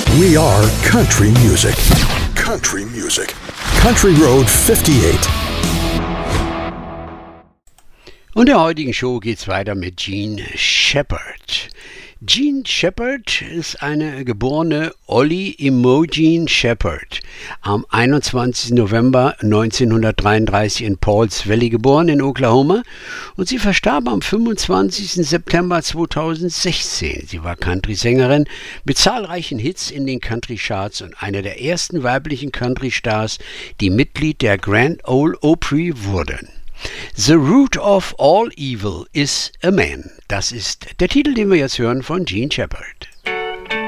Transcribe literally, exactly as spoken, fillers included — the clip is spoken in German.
We are country music. Country music. Country Road fifty-eight. Und in der heutigen Show geht's weiter mit Jean Shepard. Jean Shepard ist eine geborene Ollie Imogen Shepard, am einundzwanzigsten November neunzehnhundertdreiunddreißig in Pauls Valley geboren in Oklahoma, und sie verstarb am fünfundzwanzigsten September zweitausendsechzehn. Sie war Country-Sängerin mit zahlreichen Hits in den Country-Charts und eine der ersten weiblichen Country-Stars, die Mitglied der Grand Ole Opry wurden. The Root of All Evil is a Man. Das ist der Titel, den wir jetzt hören von Jean Shepard.